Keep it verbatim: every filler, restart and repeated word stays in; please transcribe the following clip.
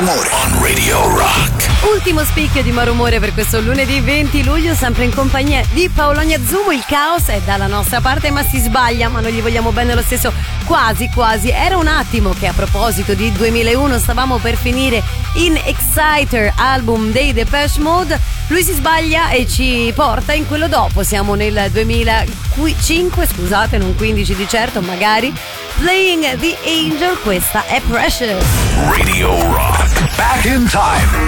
Malumore on Radio Rock. Ultimo spicchio di malumore per questo lunedì venti luglio, sempre in compagnia di Paolo Gnazzummo. Il caos è dalla nostra parte, ma si sbaglia, ma noi gli vogliamo bene lo stesso. Quasi quasi era un attimo che, a proposito di duemilauno, stavamo per finire in Exciter, album dei Depeche Mode. Lui si sbaglia e ci porta in quello dopo. Siamo nel duemilacinque, scusate, non quindici di certo, magari. Playing the Angel, questa è Precious. Radio Rock, back in time.